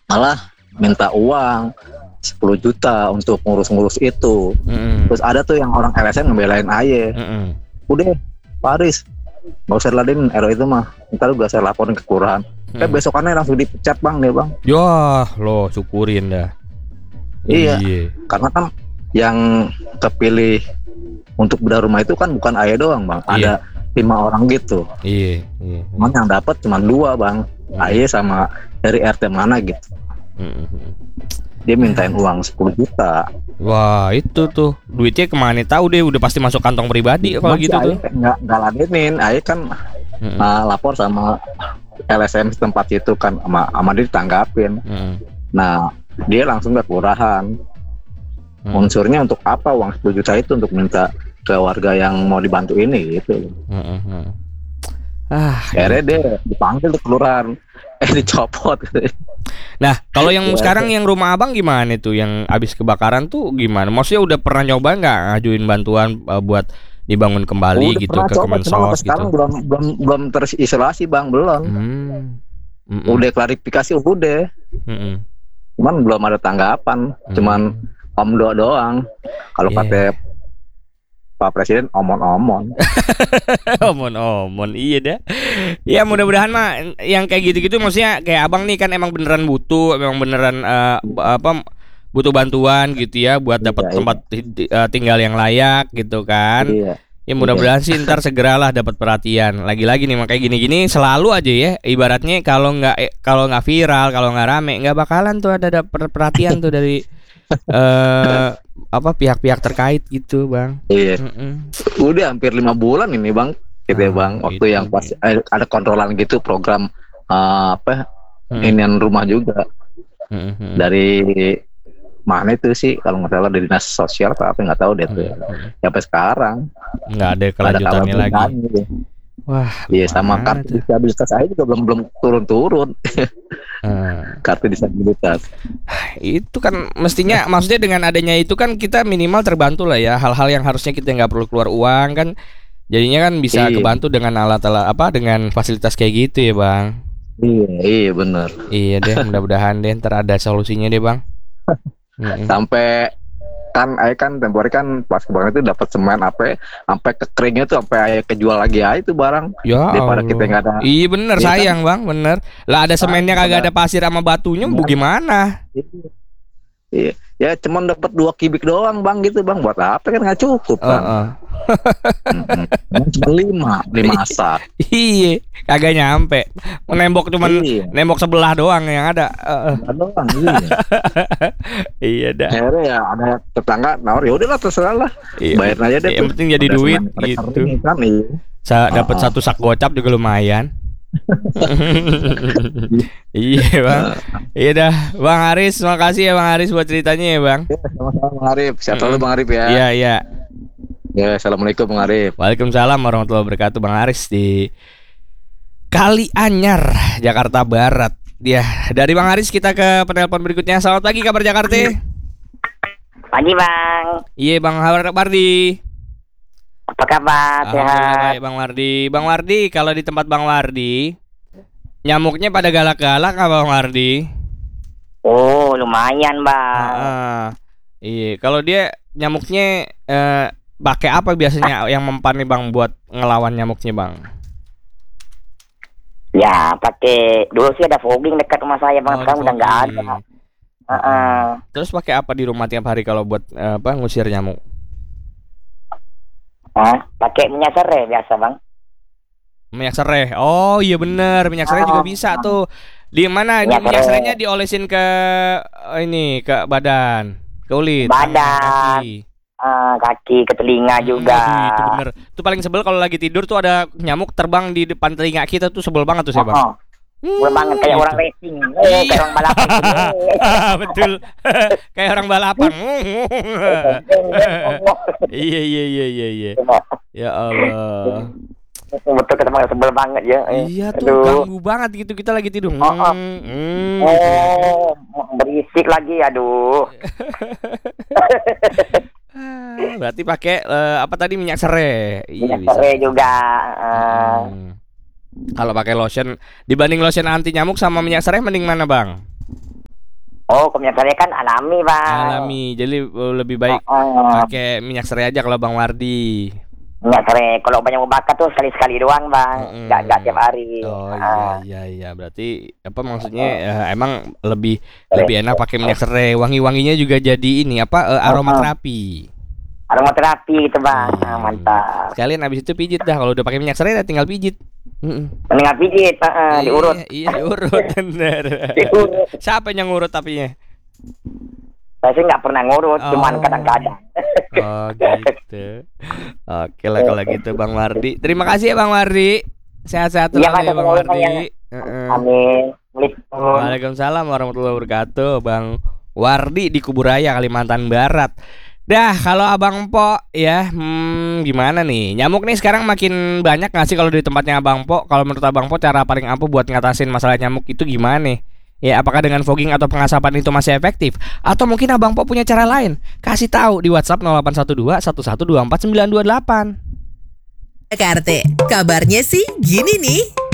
malah minta uang 10 juta untuk ngurus-ngurus itu. Terus ada tuh yang orang LSM ngebelain aye. Udah Paris nggak usah diladenin RO itu mah, ntar gue saya laporin ke kelurahan. Besokannya langsung dipecat bang dia bang. Yah lo syukurin dah. Iya. Karena kan yang kepilih untuk bedah rumah itu kan bukan aye doang bang, ada 5 orang gitu. Iya. Cuman yang dapat cuma 2 bang, aye sama dari RT mana gitu. Dia mintain uang 10 juta. Wah itu tuh duitnya kemana tahu deh, udah pasti masuk kantong pribadi kalau gitu tuh. Nggak ladenin, aye kan lapor sama LSM tempat itu kan sama dia ditanggapin. Nah dia langsung ke kelurahan. Unsurnya untuk apa uang 10 juta itu, untuk minta ke warga yang mau dibantu ini gitu. Akhirnya dia dipanggil ke kelurahan, dicopot. Nah kalau yang sekarang yang rumah abang gimana tuh, yang habis kebakaran tuh gimana? Maksudnya udah pernah nyoba nggak ngajuin bantuan buat dibangun kembali gitu ke Kemensos gitu? Sekarang belum terisolasi bang, belum. Udah klarifikasi udah. Cuman belum ada tanggapan. Cuman omdo doang. Kalau kata Pak Presiden omon-omon. Omon-omon, iya dah. Ya mudah-mudahan mah yang kayak gitu-gitu, maksudnya kayak abang nih kan emang beneran butuh, emang beneran butuh bantuan gitu ya buat dapat tempat tinggal yang layak gitu kan. Ya mudah-mudahan sih ntar segeralah dapat perhatian. Lagi-lagi nih makanya gini-gini selalu aja ya. Ibaratnya kalau nggak viral, kalau nggak rame, nggak bakalan tuh ada perhatian tuh dari pihak-pihak terkait gitu bang. Iya. Udah hampir 5 bulan ini bang, gitu ya bang. Waktu yang pas ada kontrolan gitu program inian rumah juga. Dari mana itu sih kalau nggak salah dari dinas sosial apa nggak tahu deh tuh. Sampai sekarang nggak ada kelanjutannya lagi. Wah, iya sama kartu disabilitas saya juga belum turun. Kartu disabilitas itu kan mestinya, maksudnya dengan adanya itu kan kita minimal terbantu lah ya, hal-hal yang harusnya kita nggak perlu keluar uang kan, jadinya kan bisa kebantu dengan alat-alat dengan fasilitas kayak gitu ya bang. Iya benar. Iya deh, mudah-mudahan deh ntar ada solusinya deh bang. Sampai kan temporary kan pas kebakaran itu dapat semen sampai kekeringnya tuh sampai kejual lagi itu barang. Ya daripada kita nggak ada. Iya bener, sayang kan? Bang, bener. Lah ada semennya kagak ada pasir sama batunya, gimana? Iya, ya cuman dapat 2 kubik doang bang gitu bang, buat apa kan nggak cukup kan? Cuma 5 asak. Iya, kagak nyampe. Menembok cuman nembok sebelah doang yang ada. Doang. Iya dah. Akhirnya ya ada tetangga nawar, ya udahlah terserah lah. Bayar aja deh. Yang penting jadi duit gitu. Dapat 1 sak gocap juga lumayan. Iya bang. Iya dah Bang Haris, makasih ya Bang Haris buat ceritanya ya bang. Sama-sama Bang Arif. Sehat selalu Bang Arif ya. Iya. Ya, assalamualaikum Bang Arif. Waalaikumsalam warahmatullahi wabarakatuh. Bang Haris di Kalianyar, Jakarta Barat. Ya, dari Bang Haris kita ke penelpon berikutnya. Selamat pagi kabar Jakarta. Pagi bang. Iya Bang Wardi. Apa kabar? Sehat. Baik Bang Wardi, kalau di tempat Bang Wardi nyamuknya pada galak-galak nggak Bang Wardi? Oh lumayan bang. Iya, kalau dia nyamuknya pakai apa biasanya yang mempan nih bang buat ngelawan nyamuknya bang? Ya pakai, dulu sih ada fogging dekat rumah saya bang, sekarang udah nggak ada. Terus pakai apa di rumah tiap hari kalau buat ngusir nyamuk? Pakai minyak serai biasa bang. Minyak serai. Oh iya bener, minyak serai juga bisa tuh. Di mana minyak serainya diolesin ke badan, ke kulit, badan, kaki, ke telinga juga. Itu bener. Itu paling sebel kalau lagi tidur tuh ada nyamuk terbang di depan telinga kita tuh, sebel banget tuh saya bang. Sebel banget kayak orang racing, kayak orang balapan. Betul. Kayak orang balapan. Iya. Ya Allah. Betul kata bang, sebel banget ya. Iya tuh, ganggu banget gitu kita lagi tidur. Berisik lagi, aduh. Berarti pakai minyak serai. Minyak serai juga. Kalau pakai lotion, dibanding lotion anti nyamuk sama minyak serai mending mana bang? Oh, minyak serai kan alami, Bang. Alami. Jadi lebih baik pakai minyak serai aja kalau Bang Wardi. Minyak serai kalau banyak mau bakar tuh sekali-sekali doang, Bang. Enggak tiap hari. Oh iya. Berarti apa maksudnya emang lebih enak pakai minyak serai. Wangi-wanginya juga jadi ini aromaterapi. Aromaterapi gitu, Bang. Mantap. Sekalian habis itu pijit dah. Kalau udah pakai minyak serai tinggal pijit. Tinggal pijit, diurut. Iya, diurut bener. Siapa yang ngurut tapinya? Saya sih nggak pernah ngurut, cuman kadang-kadang. Oh gitu. Oke lah kalau gitu Bang Wardi. Terima kasih ya Bang Wardi. Sehat-sehat terus ya Bang Wardi. Amin. Waalaikumsalam warahmatullahi wabarakatuh. Bang Wardi di Kuburaya, Kalimantan Barat. Dah, kalau Abang Po ya, gimana nih? Nyamuk nih sekarang makin banyak nggak sih kalau di tempatnya Abang Po? Kalau menurut Abang Po cara paling ampuh buat ngatasin masalah nyamuk itu gimana nih? Ya, apakah dengan fogging atau pengasapan itu masih efektif? Atau mungkin Abang Po punya cara lain? Kasih tahu di WhatsApp 0812 1124 928. Jakarta, kabarnya sih gini nih.